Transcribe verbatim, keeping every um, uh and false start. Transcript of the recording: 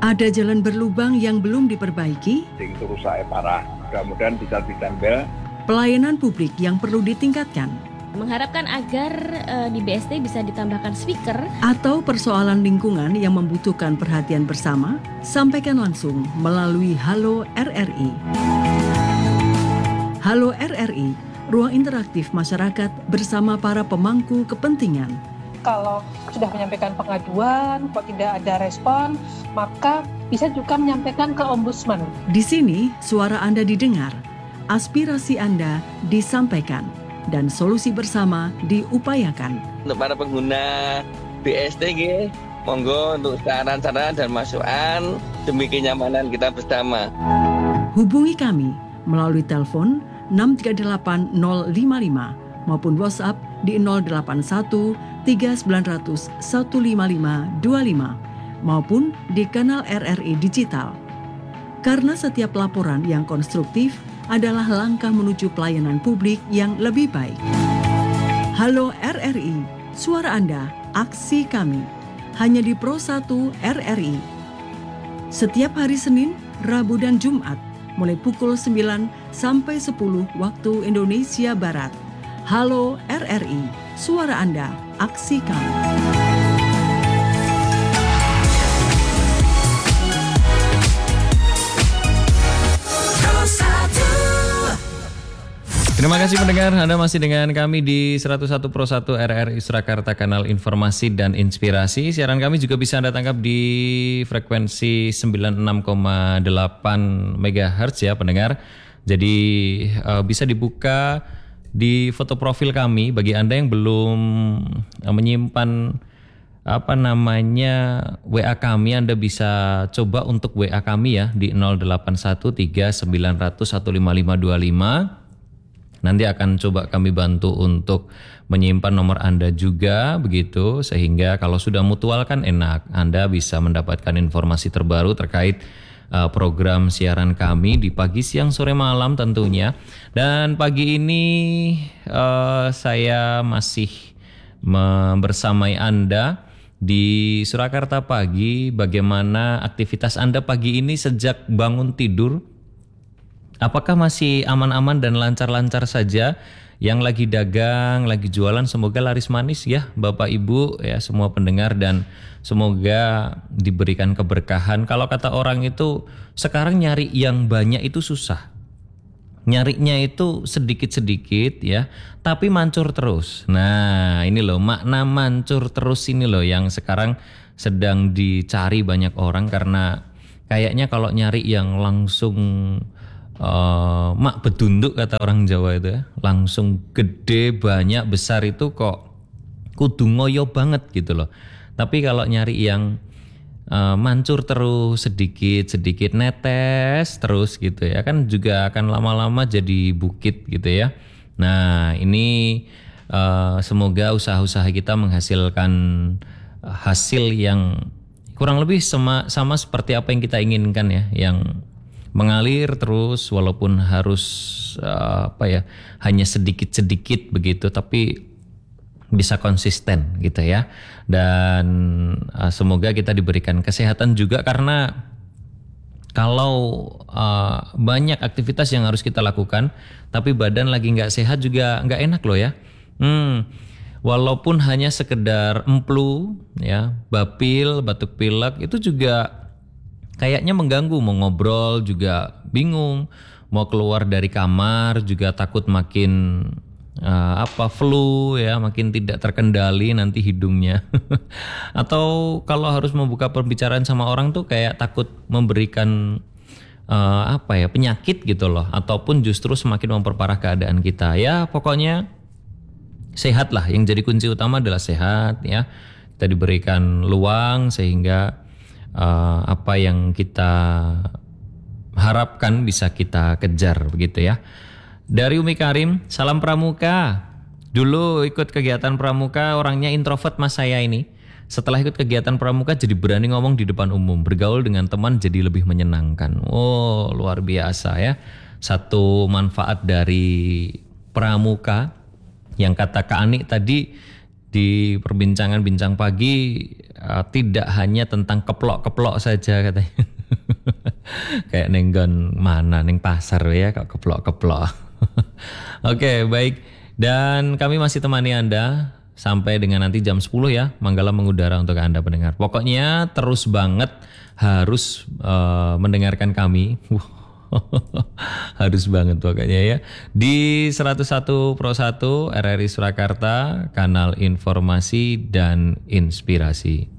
Ada jalan berlubang yang belum diperbaiki, sing rusak parah, mudah-mudahan bisa ditambal. Pelayanan publik yang perlu ditingkatkan, mengharapkan agar uh, di B S D bisa ditambahkan speaker, atau persoalan lingkungan yang membutuhkan perhatian bersama, sampaikan langsung melalui Halo R R I. Halo R R I, ruang interaktif masyarakat bersama para pemangku kepentingan. Kalau sudah menyampaikan pengaduan, kok tidak ada respon, maka bisa juga menyampaikan ke Ombudsman. Di sini, suara Anda didengar, aspirasi Anda disampaikan, dan solusi bersama diupayakan. Untuk para pengguna B S D, monggo untuk saran-saran dan masukan demi kenyamanan kita bersama. Hubungi kami melalui telepon enam tiga delapan nol lima lima maupun WhatsApp di nol delapan satu tiga sembilan nol nol satu lima lima dua lima maupun di kanal R R I Digital. Karena setiap laporan yang konstruktif adalah langkah menuju pelayanan publik yang lebih baik. Halo R R I, suara Anda, aksi kami. Hanya di Pro satu R R I. Setiap hari Senin, Rabu dan Jumat, mulai pukul sembilan sampai sepuluh waktu Indonesia Barat. Halo R R I, suara Anda, aksi kami. Terima kasih pendengar, Anda masih dengan kami di seratus satu Pro satu R R I Surakarta, kanal informasi dan inspirasi. Siaran kami juga bisa Anda tangkap di frekuensi sembilan puluh enam koma delapan megahertz ya pendengar. Jadi uh, bisa dibuka di foto profil kami bagi Anda yang belum uh, menyimpan apa namanya W A kami, Anda bisa coba untuk W A kami ya di nol delapan satu tiga sembilan nol nol satu lima lima dua lima. Nanti akan coba kami bantu untuk menyimpan nomor Anda juga begitu, sehingga kalau sudah mutual kan enak, Anda bisa mendapatkan informasi terbaru terkait uh, program siaran kami di pagi, siang, sore, malam tentunya. Dan pagi ini uh, saya masih membersamai Anda di Surakarta Pagi. Bagaimana aktivitas Anda pagi ini sejak bangun tidur? Apakah masih aman-aman dan lancar-lancar saja? Yang lagi dagang, lagi jualan, semoga laris manis ya Bapak Ibu ya, semua pendengar, dan semoga diberikan keberkahan. Kalau kata orang itu sekarang nyari yang banyak itu susah. Nyarinya itu sedikit-sedikit ya, tapi mancur terus. Nah ini loh makna mancur terus ini loh yang sekarang sedang dicari banyak orang, karena kayaknya kalau nyari yang langsung Uh, mak bedunduk kata orang Jawa itu ya, langsung gede, banyak, besar itu kok kudu ngoyo banget gitu loh. Tapi kalau nyari yang uh, mancur terus, sedikit-sedikit netes terus gitu ya, kan juga akan lama-lama jadi bukit gitu ya. Nah ini uh, semoga usaha-usaha kita menghasilkan hasil yang kurang lebih sama, sama seperti apa yang kita inginkan ya, yang mengalir terus walaupun harus uh, apa ya, hanya sedikit-sedikit begitu, tapi bisa konsisten gitu ya. Dan uh, semoga kita diberikan kesehatan juga, karena kalau uh, banyak aktivitas yang harus kita lakukan tapi badan lagi nggak sehat juga nggak enak loh ya. Hmm, walaupun hanya sekedar emplu ya, bapil, batuk pilek itu juga kayaknya mengganggu. Mau ngobrol juga bingung, mau keluar dari kamar juga takut makin uh, apa flu ya, makin tidak terkendali nanti hidungnya. Atau kalau harus membuka pembicaraan sama orang tuh kayak takut memberikan uh, apa ya, penyakit gitu loh, ataupun justru semakin memperparah keadaan kita. Ya pokoknya sehat lah, yang jadi kunci utama adalah sehat ya. Kita diberikan luang sehingga Uh, apa yang kita harapkan bisa kita kejar begitu ya. Dari Umi Karim, salam pramuka. Dulu ikut kegiatan pramuka orangnya introvert mas saya ini. Setelah ikut kegiatan pramuka jadi berani ngomong di depan umum, bergaul dengan teman jadi lebih menyenangkan. Oh luar biasa ya. Satu manfaat dari pramuka yang kata Kak Ani tadi, di perbincangan bincang pagi uh, tidak hanya tentang keplok-keplok saja katanya. Kayak nenggon mana neng pasar ya kok keplok-keplok. Oke, baik. Dan kami masih temani Anda sampai dengan nanti jam sepuluh ya. Manggala mengudara untuk Anda pendengar. Pokoknya terus banget harus uh, mendengarkan kami. Harus banget pokoknya ya. Di seratus satu Pro satu R R I Surakarta, kanal informasi dan inspirasi.